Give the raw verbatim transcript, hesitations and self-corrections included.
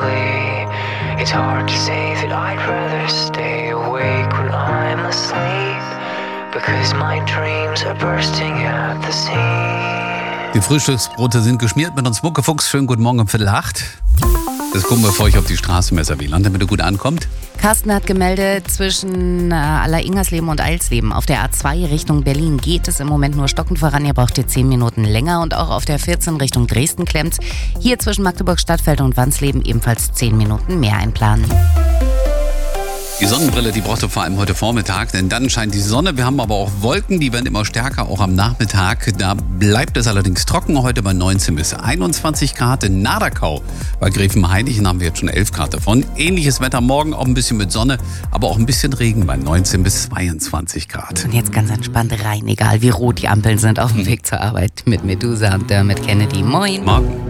slowly. It's hard to say that I'd rather stay awake when I'm asleep, because my dreams are bursting at the seams. Die Frühstücksbrote sind geschmiert mit uns Muckefuchs. Schönen guten Morgen um Viertel acht. Das gucken, bevor ich auf die Straße messer wie Land, damit er gut ankommt. Carsten hat gemeldet, zwischen äh, Aller-Ingersleben und Eilsleben auf der A zwei Richtung Berlin geht es im Moment nur stockend voran. Ihr braucht ihr zehn Minuten länger. Und auch auf der vierzehn Richtung Dresden klemmt. Hier zwischen Magdeburg-Stadtfeld und Wansleben ebenfalls zehn Minuten mehr einplanen. Die Sonnenbrille, die brauchst du vor allem heute Vormittag, denn dann scheint die Sonne. Wir haben aber auch Wolken, die werden immer stärker, auch am Nachmittag. Da bleibt es allerdings trocken, heute bei neunzehn bis einundzwanzig Grad. In Nadakau bei Gräfenhainichen haben wir jetzt schon elf Grad davon. Ähnliches Wetter morgen, auch ein bisschen mit Sonne, aber auch ein bisschen Regen bei neunzehn bis zweiundzwanzig Grad. Und jetzt ganz entspannt rein, egal wie rot die Ampeln sind, auf dem Weg zur Arbeit mit Medusa und Dermot Kennedy. Moin. Morgen.